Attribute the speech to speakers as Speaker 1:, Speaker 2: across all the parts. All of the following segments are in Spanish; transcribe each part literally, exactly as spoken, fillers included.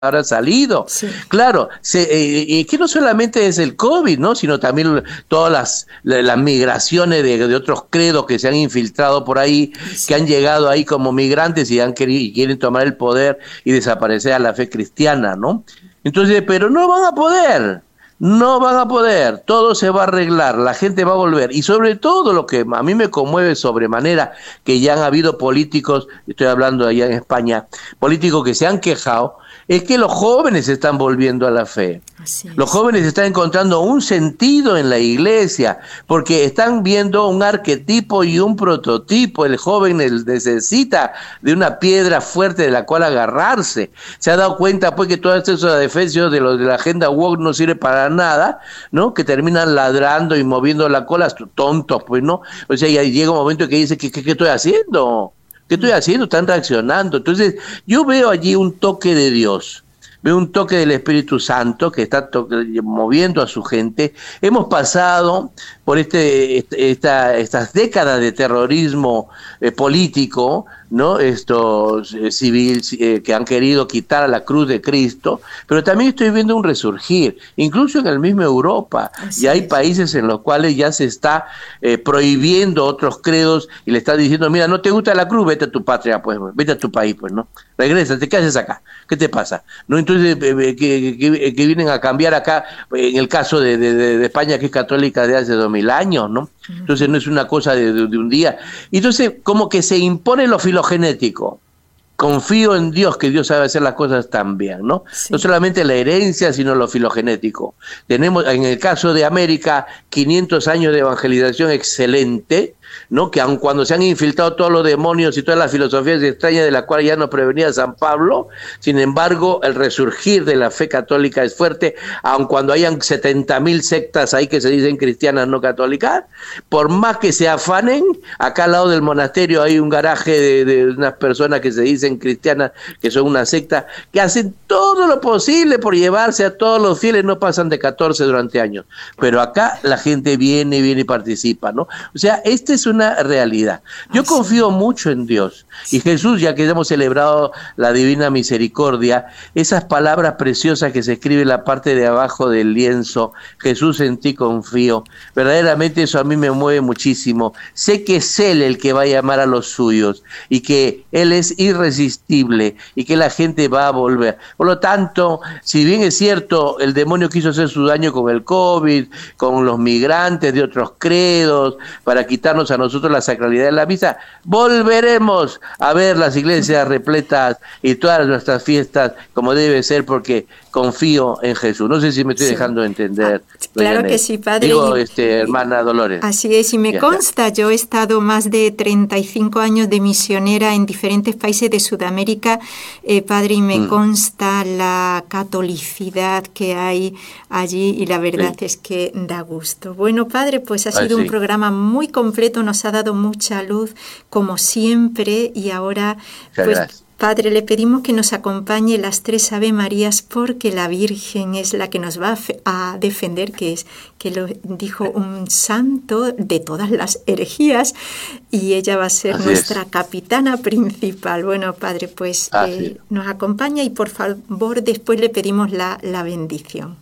Speaker 1: habrá salido.
Speaker 2: Sí.
Speaker 1: Claro, se, eh, y que no solamente es el COVID, ¿no? Sino también todas las, las migraciones de, de otros credos que se han infiltrado por ahí,
Speaker 2: Sí.
Speaker 1: que han llegado ahí como migrantes y, han querido, y quieren tomar el poder y desaparecer a la fe cristiana, ¿no? Entonces, pero no van a poder. No van a poder, todo se va a arreglar, la gente va a volver. Y sobre todo lo que a mí me conmueve sobremanera, que ya han habido políticos, estoy hablando allá en España, políticos que se han quejado, es que los jóvenes están volviendo a la fe.
Speaker 2: Así es.
Speaker 1: Los jóvenes están encontrando un sentido en la iglesia, porque están viendo un arquetipo y un prototipo. El joven necesita de una piedra fuerte de la cual agarrarse. Se ha dado cuenta pues que todos esos defensores de los de la agenda woke no sirve para nada, ¿no? Que terminan ladrando y moviendo la cola, tontos, pues, ¿no? O sea, ya llega un momento que dice, ¿qué, qué, qué estoy haciendo? ¿Qué estoy haciendo? Están reaccionando. Entonces, yo veo allí un toque de Dios. Veo un toque del Espíritu Santo que está moviendo a su gente. Hemos pasado por este, esta, estas décadas de terrorismo eh, político, ¿no? Estos eh, civil eh, que han querido quitar a la cruz de Cristo, pero también estoy viendo un resurgir, incluso en el mismo Europa.
Speaker 2: Así
Speaker 1: y hay
Speaker 2: es.
Speaker 1: países en los cuales ya se está eh, prohibiendo otros credos y le está diciendo, mira, no te gusta la cruz, vete a tu patria, pues, vete a tu país, pues, ¿no? Regrésate, ¿qué haces acá? ¿Qué te pasa? ¿No? Entonces, eh, que, que, que vienen a cambiar acá, en el caso de, de, de España, que es católica de hace dos mil años, ¿no? Entonces no es una cosa de, de, de un día. Entonces, como que se impone lo filogenético. Confío en Dios, que Dios sabe hacer las cosas tan bien, ¿no?
Speaker 2: Sí.
Speaker 1: No solamente la herencia, sino lo filogenético. Tenemos, en el caso de América, quinientos años de evangelización excelente, ¿no? Que aun cuando se han infiltrado todos los demonios y todas las filosofías extrañas de las cuales ya nos prevenía San Pablo, sin embargo, el resurgir de la fe católica es fuerte, aun cuando hayan setenta mil sectas ahí que se dicen cristianas no católicas, por más que se afanen, acá al lado del monasterio hay un garaje de, de unas personas que se dicen cristianas, que son una secta, que hacen todo lo posible por llevarse a todos los fieles, no pasan de catorce durante años, pero acá la gente viene, viene y participa, ¿no? O sea, este es una realidad. Yo confío mucho en Dios. Y Jesús, ya que hemos celebrado la Divina Misericordia, esas palabras preciosas que se escribe en la parte de abajo del lienzo, Jesús, en ti confío, verdaderamente eso a mí me mueve muchísimo. Sé que es Él el que va a llamar a los suyos y que Él es irresistible y que la gente va a volver. Por lo tanto, si bien es cierto, el demonio quiso hacer su daño con el COVID, con los migrantes de otros credos, para quitarnos a nosotros la sacralidad de la misa, volveremos a ver las iglesias repletas y todas nuestras fiestas como debe ser, porque confío en Jesús. No sé si me estoy
Speaker 2: Sí.
Speaker 1: dejando entender.
Speaker 2: Ah, claro que sí, padre.
Speaker 1: Digo,
Speaker 2: Y,
Speaker 1: este, hermana Dolores.
Speaker 2: Así es, y me
Speaker 1: Ya
Speaker 2: consta, yo he estado más de treinta y cinco años de misionera en diferentes países de Sudamérica, eh, padre, y me mm. consta la catolicidad que hay allí, y la verdad sí. es que da gusto. Bueno, padre, pues ha sido ah, sí. un programa muy completo, nos ha dado mucha luz, como siempre, y ahora, Muchas pues, gracias. Padre, le pedimos que nos acompañe las tres Ave Marías, porque la Virgen es la que nos va a, a defender, que es que lo dijo un santo de todas las herejías, y ella va a ser Así nuestra es. capitana principal. Bueno, Padre, pues eh, nos acompaña, y por favor después le pedimos la, la bendición.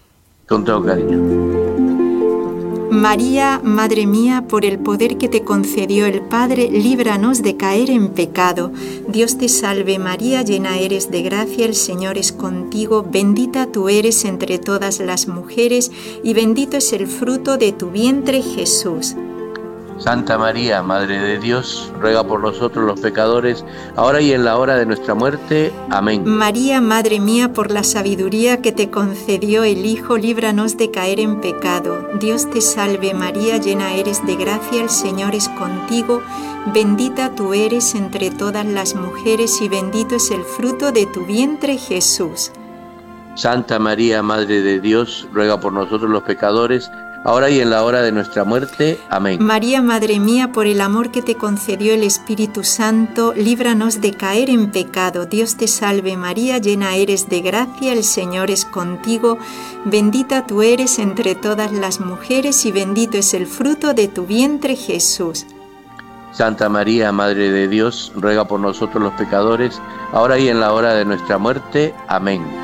Speaker 1: Con todo cariño.
Speaker 2: María, Madre mía, por el poder que te concedió el Padre, líbranos de caer en pecado. Dios te salve María, llena eres de gracia, el Señor es contigo, bendita tú eres entre todas las mujeres, y bendito es el fruto de tu vientre, Jesús.
Speaker 1: Santa María, Madre de Dios, ruega por nosotros los pecadores, ahora y en la hora de nuestra muerte. Amén.
Speaker 2: María, Madre mía, por la sabiduría que te concedió el Hijo, líbranos de caer en pecado. Dios te salve María, llena eres de gracia, el Señor es contigo, bendita tú eres entre todas las mujeres, y bendito es el fruto de tu vientre, Jesús.
Speaker 1: Santa María, Madre de Dios, ruega por nosotros los pecadores, ahora y en la hora de nuestra muerte. Amén.
Speaker 2: María, Madre mía, por el amor que te concedió el Espíritu Santo, líbranos de caer en pecado. Dios te salve María, llena eres de gracia, el Señor es contigo, bendita tú eres entre todas las mujeres, y bendito es el fruto de tu vientre, Jesús.
Speaker 1: Santa María, Madre de Dios, ruega por nosotros los pecadores, ahora y en la hora de nuestra muerte. Amén.